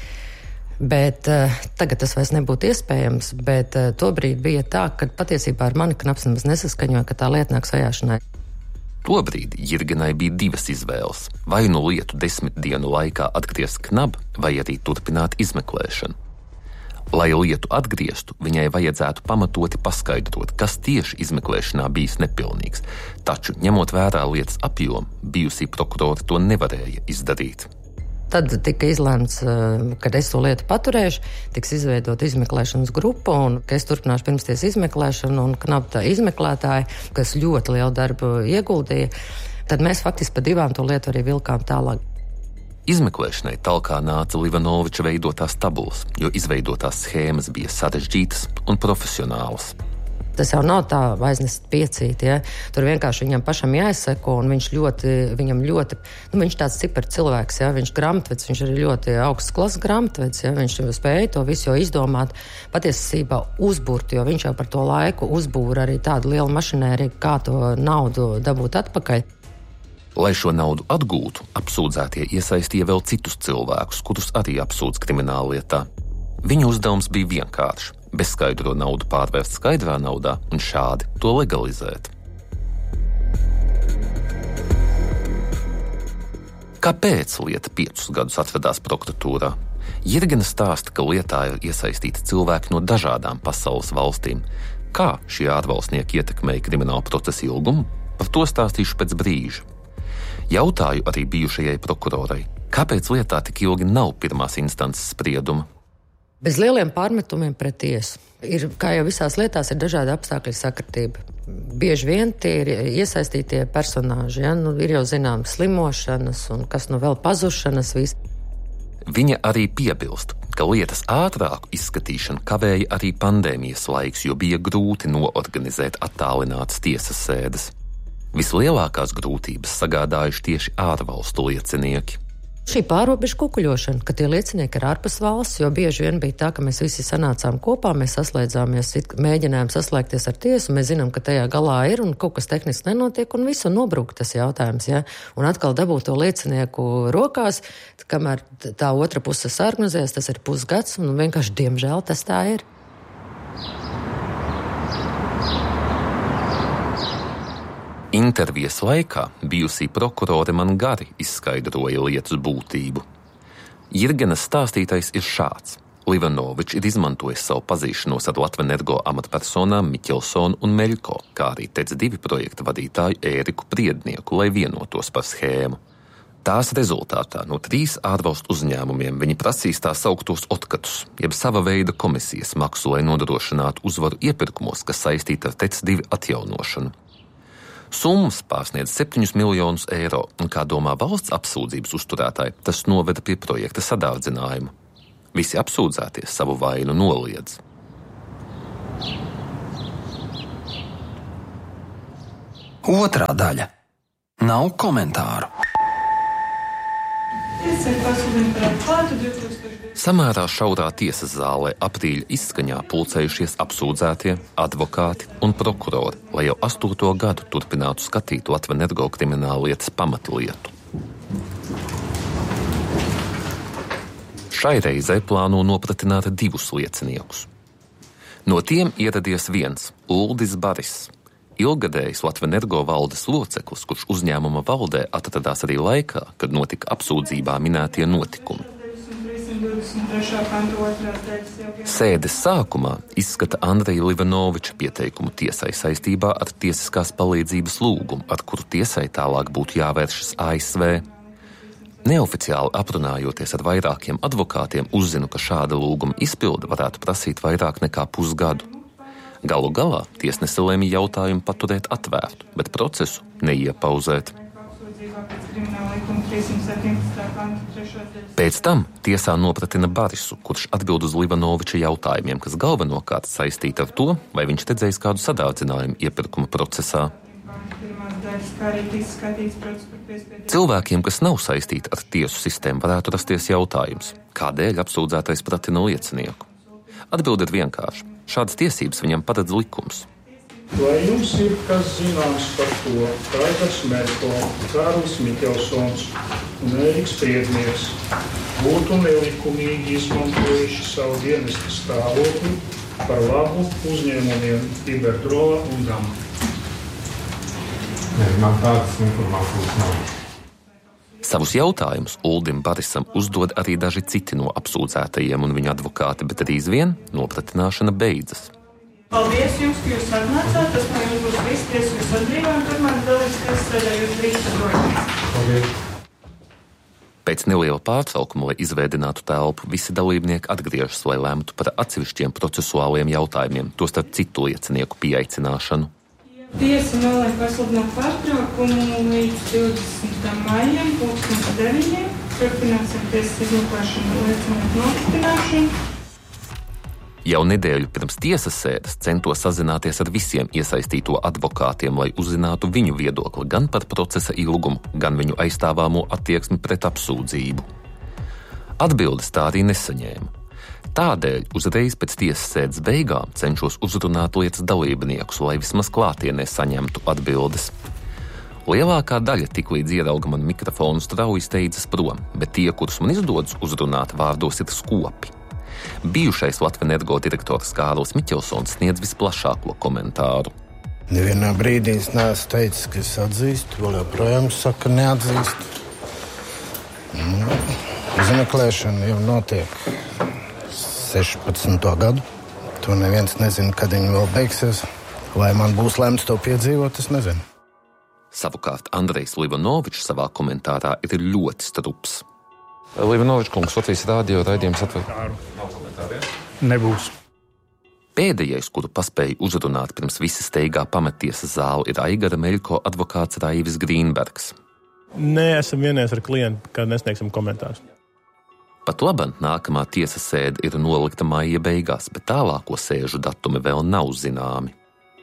Bet uh, tagad tas vairs nebūtu iespējams, bet uh, tobrīd bija tā, ka patiesībā ar mani Knabs nemaz nesaskaņoja, ka tā lieta nāks vajāšanai. Tobrīd Jirgenai bija divas izvēles – vai nu lietu desmit dienu laikā atgriezt Knab, vai arī turpināt izmeklēšanu. Lai lietu atgrieztu, viņai vajadzētu pamatoti paskaidrot, kas tieši izmeklēšanā bijis nepilnīgs, taču, ņemot vērā lietas apjomu, bijusī prokurori to nevarēja izdarīt. Tad tika izlēmts, kad es to lietu paturēšu, tiks izveidot izmeklēšanas grupu, un ka es turpināšu pirmsties izmeklēšanu, un Knab tā izmeklētāji, kas ļoti lielu darbu ieguldīja, tad mēs faktiski pa divām to lietu arī vilkām tālāk. Izmeklēšanai talkā nāca Livanoviča veidotās tabulas, jo izveidotās schēmas bija sarežģītas un profesionālas. Tas jau nav tā aiznest piecīt, ja? Tur vienkārši viņam pašam jāizseko, un viņš ļoti, viņam ļoti, nu viņš tāds ciparu cilvēks, ja? Viņš grāmatvedis, viņš arī ļoti augsts klases grāmatvedis, ja? Viņš spēja to visu jau izdomāt, patiesībā uzbūrt, jo viņš jau par to laiku uzbūra arī tādu lielu mašinēriju, kā to naudu dabūt atpakaļ. Lai šo naudu atgūtu, apsūdzētie iesaistīja vēl citus cilvēkus, kurus arī apsūdz krimināllietā. Viņu uzdevums bija vienkāršs – bezskaidro naudu pārvērst skaidrā naudā un šādi to legalizēt. Kāpēc lieta piecus gadus atvedās prokuratūrā? Jirgena stāsta, ka lietā ir iesaistīti cilvēki no dažādām pasaules valstīm. Kā šie ārvalstnieki ietekmēja kriminālu procesu ilgumu? Par to stāstīšu pēc brīža. Jautāju arī bijušajai prokurorai, kāpēc lietā tik ilgi nav pirmās instances sprieduma? Bez lieliem pārmetumiem pret tiesu. Ir, kā jau visās lietās, ir dažādi apstākļi sakritība. Bieži vien tie ir iesaistītie personāži, ja? Nu, ir jau zinām slimošanas un kas nu vēl pazušanas viss. Viņa arī piebilst, ka lietas ātrāku izskatīšanu kavēja arī pandēmijas laiks, jo bija grūti noorganizēt attālinātas tiesas sēdes. Vislielākās grūtības sagādājuši tieši ārvalstu liecinieki. Šī pārobežu kukuļošana, ka tie liecinieki ir ārpus valsts, jo bieži vien bija tā, ka mēs visi sanācām kopā, mēs saslēdzāmies, mēģinājām saslēgties ar tiesu, mēs zinām, ka tajā galā ir un kaut kas tehniski nenotiek un visu nobrūk tas jautājums, ja? Un atkal dabūt to liecinieku rokās, kamēr tā otra puse sargnozēs, tas ir pusgads un vienkārši, diemžēl, tas tā ir. Intervijas laikā bijusī prokurore man gari izskaidroja lietas būtību. Jirgenas stāstītais ir šāds. Livanovičs ir izmantojis savu pazīšanos ar Latvenergo amatpersonām Miķelsonu un Meļko, kā arī T E C divi projekta vadītāju Ēriku Priednieku, lai vienotos par schēmu. Tās rezultātā no trīs ārvalstu uzņēmumiem viņi prasīs tā sauktos otkatus, jeb sava veida komisijas maksu, lai nodrošinātu uzvaru iepirkumos, kas saistīta ar T E C divi atjaunošanu. Summas pārsniedz septiņus miljonus eiro, un, kā domā valsts apsūdzības uzturētāji, tas noveda pie projekta sadārdzinājuma. Visi apsūdzēties savu vainu noliedz. Otrā daļa. Nav komentāru. Samērā šaurā tiesas zālē aprīļa izskaņā pulcējušies apsūdzētie, advokāti un prokurori, lai jau astoto gadu turpinātu skatīt Latvenergo krimināllietas pamatlietu. Šai reizei plāno nopratināt divus lieciniekus. No tiem ieradies viens – Uldis Baris, ilgadējs Latvenergo valdes loceklis, kurš uzņēmuma valdē atradās arī laikā, kad notika apsūdzībā minētie notikumi. Sēdes sākumā izskata Andreja Livanoviča pieteikumu tiesai saistībā ar tiesiskās palīdzības lūgumu, ar kuru tiesai tālāk būtu jāvēršas A S V. Neoficiāli aprunājoties ar vairākiem advokātiem, uzzinu, ka šāda lūguma izpilde varētu prasīt vairāk nekā pusgadu. Galu galā tiesnese lēma jautājumu paturēt atvērtu, bet procesu neiepauzēt. Pēc tam tiesā nopratina Barisu, kurš atbild uz Livanoviča jautājumiem, kas galvenokārt saistīti ar to, vai viņš redzējis kādu sadārdzinājumu iepirkuma procesā. Cilvēkiem, kas nav saistīti ar tiesu sistēmu, varētu rasties jautājums, kādēļ apsūdzētais pratina liecinieku. Atbilde ir vienkārši. Šādas tiesības viņam paredz likums. Vai jums ir kas zināms par to, ka Aigars Merko, Kārlis Mikelsons un Ēriks Priednieks būtu nelikumīgi izmantojuši savu dienesta stāvokli par labu uzņēmumiem Iberdrola un Gama? Nē, man tādas informācijas nav. Savus jautājumus Uldim Barisam uzdod arī daži citi no apsūdzētajiem un viņa advokāti, bet drīz vien nopratināšana beidzas. Paldies jums, ka jūs atnācāt. Tas man jums būs viss tiesības atbrīvā, un turmāk dalības tiesas sēdē jūs drīz atbrīvā. Paldies. Pēc neliela pārtraukuma, lai izveidinātu telpu, visi dalībnieki atgriežas, lai lemtu par atsevišķiem procesuāliem jautājumiem, tostarp citu liecinieku pieaicināšanu. Tiesa nolēma pasludināt pārtraukumu līdz divdesmitam maijam, pulkstens deviņiem. Turpināsim tiesas izmeklēšanu liecinieku nopratināšanu. Jau nedēļu pirms tiesas sēdes centos sazināties ar visiem iesaistīto advokātiem, lai uzzinātu viņu viedokli gan par procesa ilgumu, gan viņu aizstāvāmo attieksmi pret apsūdzību. Atbildes tā arī nesaņēma. Tādēļ uzreiz pēc tiesas sēdes beigām cenšos uzrunāt lietas dalībniekus, lai vismaz klātienē saņemtu atbildes. Lielākā daļa tiklīdz ierauga man mikrofonu strauji steidzas prom, bet tie, kurus man izdodas uzrunāt, vārdos ir skopi. Bijušais Latvenergo direktors Kārlis Mikelsons sniedz visplašāko komentāru. Nevienā brīdī es neesmu teicis, ka es atzīstu, vēl joprojām saka, neatzīstu. Nu, izmeklēšana jau notiek sešpadsmito gadu. To neviens nezina, kad viņi vēl beigsies. Vai man būs lemts to piedzīvot, es nezinu. Savukārt Andrejs Livanovičs savā komentārā ir ļoti strups. Livanovičs kungs, Latvijas rādio raidījums atver. Nebūs. Pēdējais, kuru paspēja uzrunāt pirms visi steigā pamettiesas zāli, ir Aigara Meļko advokāts Raivis Grīnbergs. Nē, esam vienies ar klientu, kad nesniegsim komentārus. Pat labam nākamā tiesas sēde ir nolikta maija beigās, bet tālāko sēžu datumi vēl nav zināmi.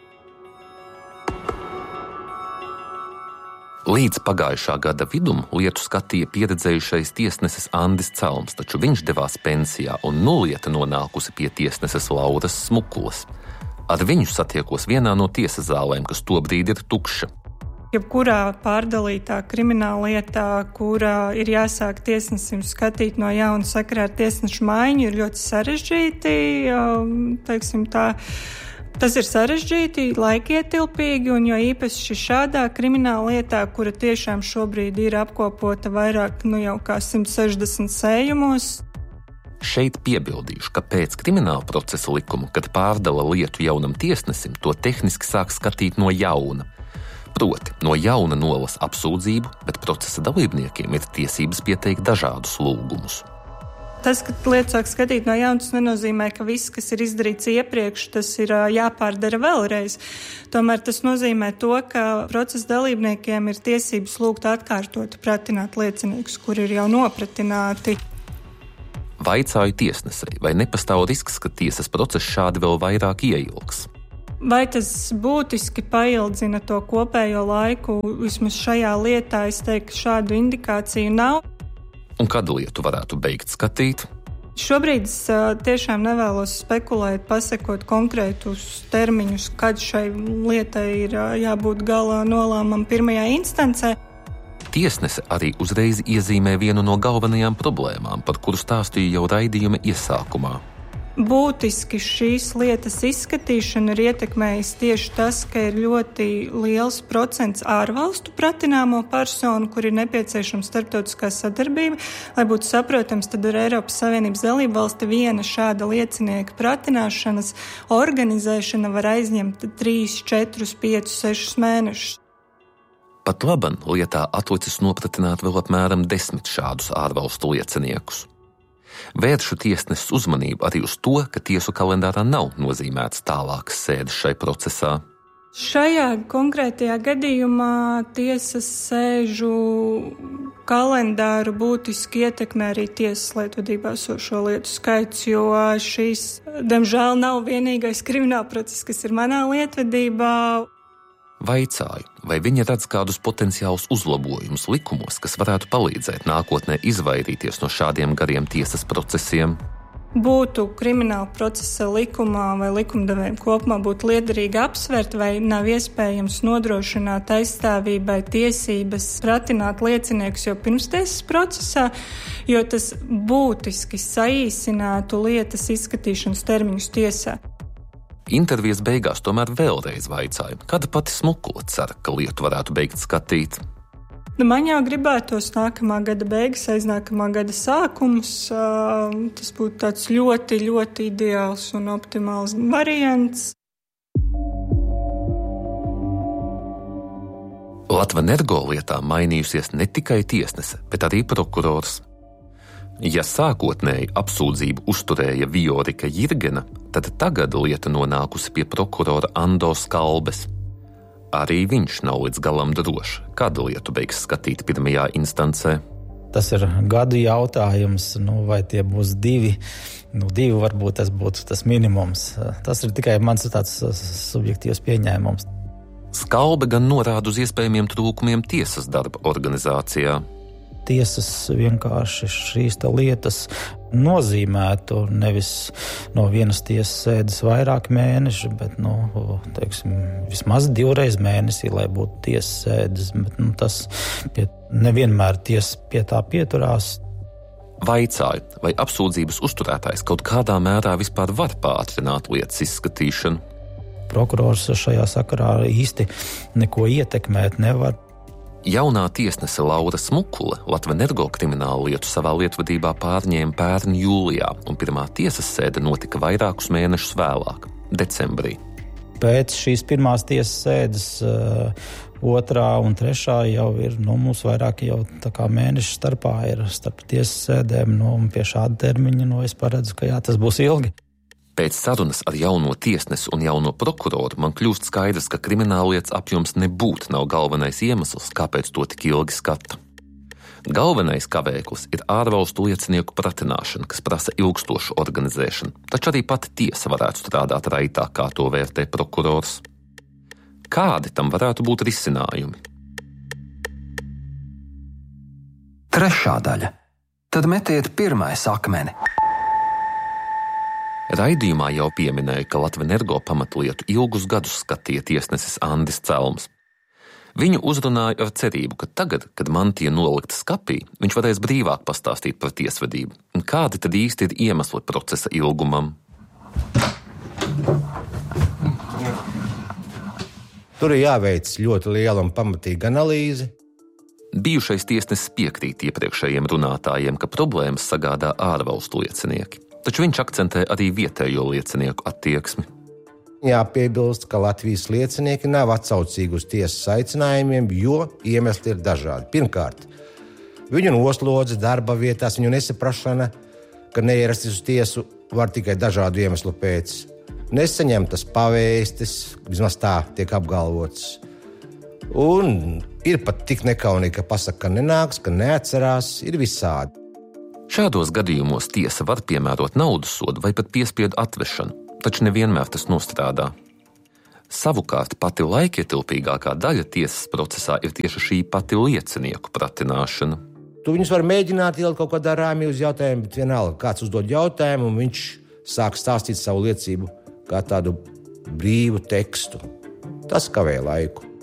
Līdz pagājušā gada vidum lietu skatīja pieredzējušais tiesnesis Andis Celms, taču viņš devās pensijā un nulieta nonākusi pie tiesneses Lauras Smukulas. Ar viņu satiekos vienā no tiesas zālēm, kas tobrīd ir tukša. Jebkurā pārdalītā krimināla lietā, kurā ir jāsāk tiesnesim skatīt no jauna sakarā ar tiesnešu maiņu, ir ļoti sarežģīti, teiksim tā. Tas ir sarežģīti, laikietilpīgi, un jo īpaši šādā krimināla lietā, kura tiešām šobrīd ir apkopota vairāk, nu jau kā simt sešdesmit sējumos. Šeit piebildīšu, ka pēc krimināla procesa likuma, kad pārdala lietu jaunam tiesnesim, to tehniski sāk skatīt no jauna. Proti, no jauna nolas apsūdzību, bet procesa dalībniekiem ir tiesības pieteikt dažādus lūgumus. Tas, ka lietu sāk skatīt no jauna, tas nenozīmē, ka viss, kas ir izdarīts iepriekš, tas ir jāpārdara vēlreiz. Tomēr tas nozīmē to, ka procesa dalībniekiem ir tiesības lūgt atkārtot pratināt lieciniekus, kuri ir jau nopratināti. Vaicāju tiesnesei, vai nepastāv risks, ka tiesas process šādi vēl vairāk ieilgs? Vai tas būtiski paildzina to kopējo laiku? Vismaz šajā lietā es teiktu, ka šādu indikāciju nav. Un kad lietu varētu beigt skatīt? Šobrīd es tiešām nevēlos spekulēt, pasakot konkrētus termiņus, kad šai lietai ir jābūt gala nolēmumam pirmajā instancē. Tiesnese arī uzreiz iezīmē vienu no galvenajām problēmām, par kuru stāstīja jau raidījuma iesākumā. Būtiski šīs lietas izskatīšana ir ietekmējis tieši tas, ka ir ļoti liels procents ārvalstu pratināmo personu, kur ir nepieciešama starptautiskā sadarbība. Lai būtu saprotams, tad ir Eiropas Savienības dalībvalsti viena šāda liecinieka pratināšanas organizēšana var aizņemt trīs, četrus, piecus, sešus mēnešus. Pat laban lietā atlicis nopratināt vēl apmēram desmit šādus ārvalstu lieciniekus. Vēršu tiesneses uzmanību arī uz to, ka tiesu kalendārā nav nozīmēts tālākas sēdes šai procesā. Šajā konkrētajā gadījumā tiesas sēžu kalendāru būtiski ietekmē arī tiesas lietvedībā esošo lietu skaits, jo šīs, diemžēl, nav vienīgais kriminālprocess, kas ir manā lietvedībā. Vaicāju, vai viņa redz kādus potenciālus uzlabojumus likumos, kas varētu palīdzēt nākotnē izvairīties no šādiem gariem tiesas procesiem? Būtu krimināla procesa likumā vai likumdevējiem kopumā būtu liederīgi apsvērt, vai nav iespējams nodrošināt aizstāvībai tiesības pratināt lieciniekus jau pirmstiesas procesā, jo tas būtiski saīsinātu lietas izskatīšanas termiņus tiesā. Intervijas beigās tomēr vēlreiz vaicāju, kad pati Smukula cer, ka lietu varētu beigt skatīt. Nu, man jau gribētos nākamā gada beigas, aiznākamā gada sākums. Tas būtu tāds ļoti, ļoti ideāls un optimāls variants. Latvenergo lietā mainījusies ne tikai tiesnese, bet arī prokurors. Ja sākotnēji apsūdzību uzturēja Viorika Jirgena, tad tagad lieta nonākusi pie prokurora Ando Skalbes. Arī viņš nav līdz galam drošs, kad lietu beigs skatīt pirmajā instancē. Tas ir gadu jautājums, nu, vai tie būs divi. Nu, divi varbūt tas būtu tas minimums. Tas ir tikai mans tāds subjektīvs pieņēmums. Skalbe gan norāda uz iespējamiem trūkumiem tiesas darba organizācijā. Tiesas vienkārši šīs lietas nozīmētu nevis no vienas tiesas sēdes vairāk mēneši, bet nu, teiksim, vismaz divreiz mēnesī, lai būtu tiesas sēdes. Bet, nu, tas pie, nevienmēr tiesa pie tā pieturās. Vaicāju, vai apsūdzības uzturētājs kaut kādā mērā vispār var pātrināt lietas izskatīšanu? Prokurors šajā sakarā īsti neko ietekmēt nevar. Jaunā tiesnese Laura Smukule Latvenergo kriminālu lietu savā lietvedībā pārņēma pērn jūlijā, un pirmā tiesas sēde notika vairākus mēnešus vēlāk, decembrī. Pēc šīs pirmās tiesas sēdes uh, otrā un trešā jau ir, nu, mums vairāk jau tā kā mēnešu starpā ir starp tiesas sēdēm, nu, un pie šāda termiņa, nu, es paredzu, ka jā, tas būs ilgi. Pēc sarunas ar jauno tiesnesi un jauno prokuroru man kļūst skaidrs, ka krimināllietas apjoms nebūtu nav galvenais iemesls, kāpēc to tik ilgi skata. Galvenais kavēklis ir ārvalstu liecinieku pratināšana, kas prasa ilgstošu organizēšanu, taču arī pati tiesa varētu strādāt raitāk, kā to vērtē prokurors. Kādi tam varētu būt risinājumi? Trešā daļa. Tad metiet pirmais akmeni. Raidījumā jau pieminēja, ka Latvenergo pamatlietu ilgus gadus skatīja tiesnesis Andis Celms. Viņu uzrunāja ar cerību, ka tagad, kad mantija nolikta skapī, viņš varēs brīvāk pastāstīt par tiesvedību. Un kādi tad īsti ir iemesli procesa ilgumam? Tur ir jāveic ļoti liela un pamatīga analīze. Bijušais tiesnesis piekrīt iepriekšējiem runātājiem, ka problēmas sagādā ārvalstu liecinieki. Taču viņš akcentē arī vietējo liecinieku attieksmi. Jāpiebilst, ka Latvijas liecinieki nav atsaucīgi uz tiesas aicinājumiem, jo iemesli ir dažādi. Pirmkārt, viņu noslodze darba vietās, viņu nesaprašana, ka neierasties uz tiesu var tikai dažādu iemeslu pēc. Nesaņemtas pavēstes, vismaz tā tiek apgalvots. Un ir pat tik nekaunīgi, ka pasaka, ka nenāks, ka neatcerās, ir visādi. Šādos gadījumos tiesa var piemērot naudas sodu vai pat piespiedu atvešanu, taču nevienmēr tas nostrādā. Savukārt pati laikietilpīgākā daļa tiesas procesā ir tieši šī pati liecinieku pratināšana. Tu viņus var mēģināt ielikt kaut kādā rāmī uz jautājumu, bet vienalga kāds uzdod jautājumu un viņš sāk stāstīt savu liecību kā tādu brīvu tekstu. Tas kavē laiku.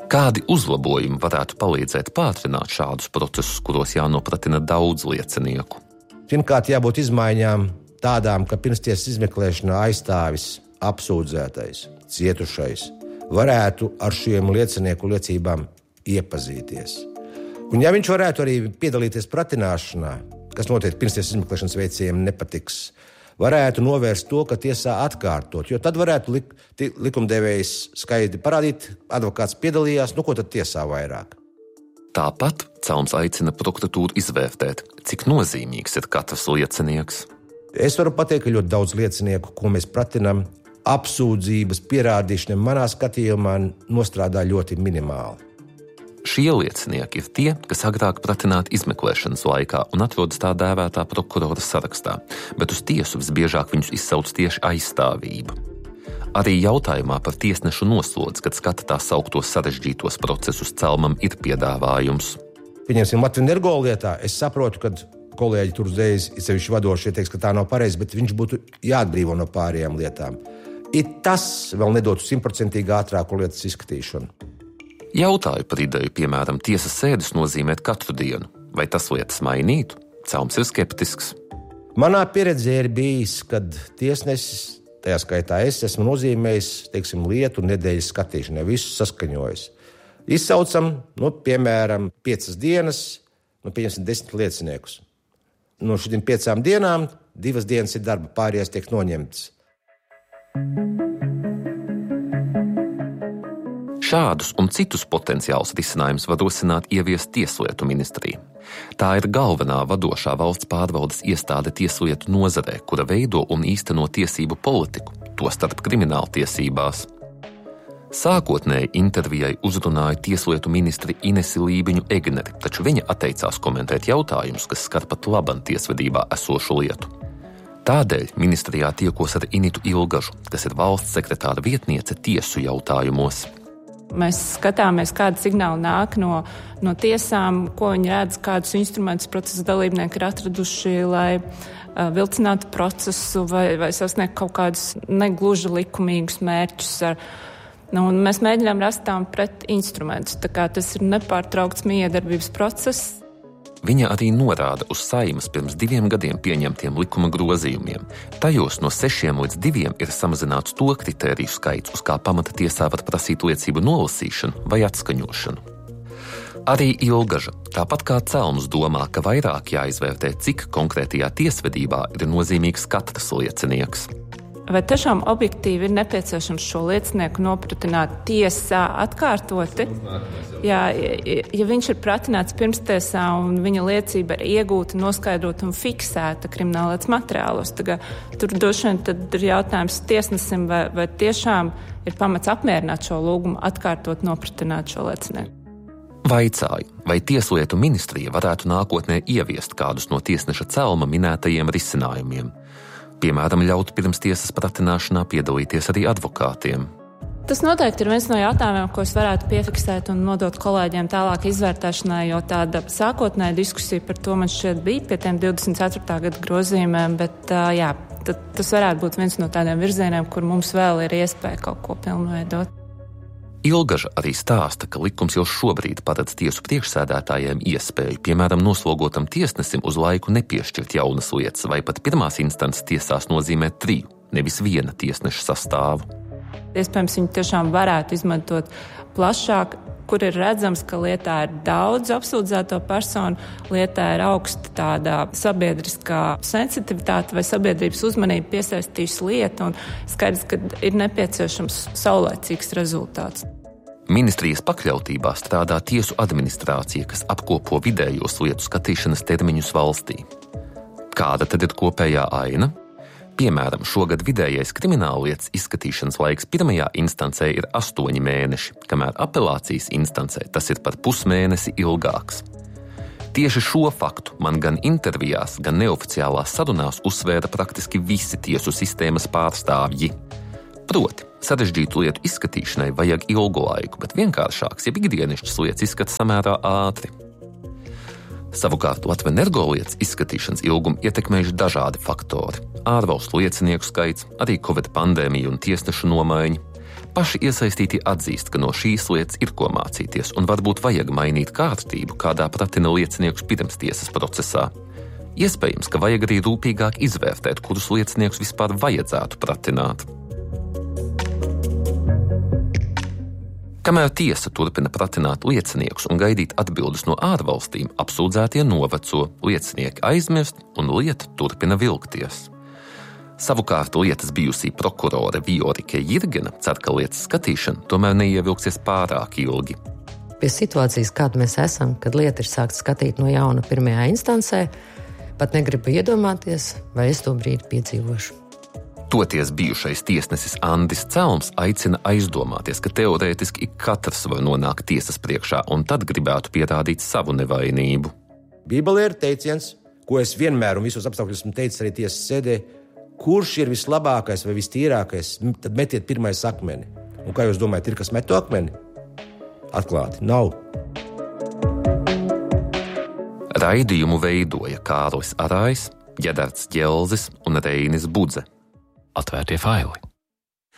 Kādi uzlabojumi varētu palīdzēt pātrināt šādus procesus, kuros jānopratina daudz liecinieku? Pirmkārt, jābūt izmaiņām tādām, ka pirmstiesas izmeklēšanā aizstāvis apsūdzētais, cietušais varētu ar šiem liecinieku liecībām iepazīties. Un ja viņš varētu arī piedalīties pratināšanā, kas noteikti pirmstiesas izmeklēšanas veicējiem nepatiks, varētu novērst to, ka tiesā atkārtot, jo tad varētu lik, likumdevējs skaidri parādīt, advokāts piedalījās, nu ko tad tiesā vairāk. Tāpat Celms aicina prokuratūru izvērtēt, cik nozīmīgs ir katrs liecinieks. Es varu pateikt, ka ļoti daudz liecinieku, ko mēs pratinam, apsūdzības pierādīšanai manā skatījumā nostrādā ļoti minimāli. Šie liecinieki ir tie, kas agrāk pratināti izmeklēšanas laikā un atrodas tā dēvētā prokurora sarakstā, bet uz tiesu visbiežāk viņus izsauc tieši aizstāvība. Arī jautājumā par tiesnešu noslodzi, kad skata tā sauktos sarežģītos procesus, Celmam ir piedāvājums. Pieņemsim Latvenergo lietā, es saprotu, ka kolēģi tur uzreiz, sevišķi vadošie, teiks, ka tā nav pareizi, bet viņš būtu jāatbrīvo no pārējām lietām. It tas vēl nedotu simtprocentīgi ātrāku lietas izskatīšanu. Jautāju par ideju, piemēram, tiesas sēdes nozīmēt katru dienu. Vai tas lietas mainītu? Celms ir skeptisks. Manā pieredzē ir bijis, kad tiesnesis, tajā skaitā es esmu nozīmējis, teiksim, lietu nedēļas skatīšanai, visus saskaņojis. Izsaucam, nu, piemēram, piecas dienas, nu, pieņemsim desmit lieciniekus. No šīm piecām dienām divas dienas ir darba, pārējās tiek noņemtas. Šādus un citus potenciālus risinājumus var rosināt ieviest Tieslietu ministrija. Tā ir galvenā vadošā valsts pārvaldes iestāde tieslietu nozarē, kura veido un īsteno tiesību politiku, tostarp krimināltiesībās. Sākotnēji intervijai uzrunāja tieslietu ministri Inesi Lībiņu Egneri, taču viņa atteicās komentēt jautājumus, kas skar pat laban tiesvedībā esošu lietu. Tādēļ ministrijā tiekos ar Initu Ilgažu, kas ir valsts sekretāra vietniece tiesu jautājumos. Mēs skatāmies, kāda signāla nāk no, no tiesām, ko viņi redz, kādus instrumentus procesa dalībnieki ir atraduši, lai uh, vilcinātu procesu vai, vai sasniegt kaut kādus negluži likumīgus mērķus. Ar, nu, mēs mēģinām rast tām pret instrumentus, tā kā tas ir nepārtraukts miedarbības process. Viņa arī norāda uz Saeimas pirms diviem gadiem pieņemtiem likuma grozījumiem. Tajos no sešiem līdz diviem ir samazināts to kritēriju skaits, uz kā pamata tiesā var prasīt liecību nolasīšanu vai atskaņošanu. Arī Ilgaža, tāpat kā Celms, domā, ka vairāk jāizvērtē, cik konkrētajā tiesvedībā ir nozīmīgs katrs liecinieks. Vai tiešām objektīvi ir nepieciešams šo liecinieku nopratināt tiesā atkārtoti? Jā, ja viņš ir pratināts pirmstiesā un viņa liecība ir iegūta, noskaidrota un fiksēta krimināllietas materiālos, tagad tur droši vien tad ir jautājums tiesnesim, vai, vai tiešām ir pamats apmierināt šo lūgumu, atkārtot nopratināt šo liecinieku. Vaicāju, vai Tieslietu ministrija varētu nākotnē ieviest kādus no tiesneša Celma minētajiem risinājumiem. Piemēram, ļaut pirms tiesas pratināšanā piedalīties arī advokātiem. Tas noteikti ir viens no jautājumiem, ko es varētu piefiksēt un nodot kolēģiem tālāk izvērtēšanai, jo tāda sākotnēja diskusija par to man šķiet bija pie tiem divdesmit ceturtā gada grozījumiem, bet jā, tas varētu būt viens no tādiem virzieniem, kur mums vēl ir iespēja kaut ko pilnveidot. Ilgaža arī stāsta, ka likums jau šobrīd paredz tiesu priekšsēdētājiem iespēju, piemēram, noslogotam tiesnesim uz laiku nepiešķirt jaunas lietas vai pat pirmās instances tiesās nozīmēt triju, nevis viena tiesneša sastāvu. Iespējams, viņi tiešām varētu izmantot plašāk, kur ir redzams, ka lietā ir daudz apsūdzēto personu, lietā ir augsta tāda sabiedriskā sensitivitāte vai sabiedrības uzmanība piesaistījusi lietu un skaidrs, ka ir nepieciešams saulēcīgs rezultāts. Ministrijas pakļautībā strādā tiesu administrācija, kas apkopo vidējos lietu skatīšanas termiņus valstī. Kāda tad ir kopējā aina? Piemēram, šogad vidējais krimināllietas izskatīšanas laiks pirmajā instancē ir astoņi mēneši, kamēr apelācijas instancē tas ir par pusmēnesi ilgāks. Tieši šo faktu man gan intervijās, gan neoficiālās sarunās uzsvēra praktiski visi tiesu sistēmas pārstāvji. Proti, sarežģītu lietu izskatīšanai vajag ilgu laiku, bet vienkāršāks, ja ikdienišķas lietas izskata samērā ātri. Savukārt Latvenergo lietas izskatīšanas ilgumu ietekmējuši dažādi faktori – ārvalstu liecinieku skaits, arī Covid pandēmija un tiesnešu nomaiņa. Paši iesaistītie atzīst, ka no šīs lietas ir ko mācīties un varbūt vajag mainīt kārtību, kādā pratina lieciniekus pirms tiesas procesā. Iespējams, ka vajag arī rūpīgāk izvērtēt, kurus lieciniekus vispār vajadzētu pratināt. Kamēr tiesa turpina pratināt lieciniekus un gaidīt atbildes no ārvalstīm, apsūdzētie noveco, liecinieki aizmirst un lieta turpina vilkties. Savukārt lietas bijusī prokurore Viorike Jirgena cer, ka lietas skatīšana tomēr neievilksies pārāk ilgi. Pie situācijas, kāda mēs esam, kad lieta ir sākta skatīt no jauna pirmajā instancē, pat negribu iedomāties, vai es to brīdi piedzīvošu. Toties bijušais tiesnesis Andris Celms aicina aizdomāties, ka teorētiski ik katrs var nonākt tiesas priekšā un tad gribētu pierādīt savu nevainību. Bībelē ir teiciens, ko es vienmēr un visos apstākļos esmu teicis arī tiesas sēdē, kurš ir vislabākais vai vistīrākais, tad metiet pirmais akmeni. Un kā jūs domājat, ir kas met to akmeni? Atklāti, nav. Raidījumu veidoja Kārlis Arājs, Ģedarts Ģelzis un Reinis Budze. Atvērtie faili.